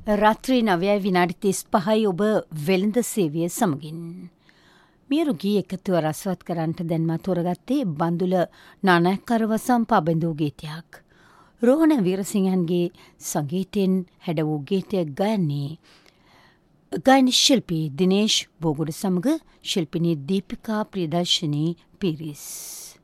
රාත්‍රී 9:35 ඔබ වෙළඳ සේවය සමගින්. මියරු ගී එකතුව රසවත් කරන්නට දැන්ම තෝරගත්තේ බන්දුල නානයක්කරවසම් පබඳූ ගීතයක්. රෝහණ වීරසිංහන්ගේ සංගීතයෙන් හැඩ වූ ගීතයක් ගයන්නේ ගායන ශිල්පී දිනේෂ් බෝගුඩ සමග ශිල්පිනී දීපිකා ප්‍රියදර්ශනී පිරිස්.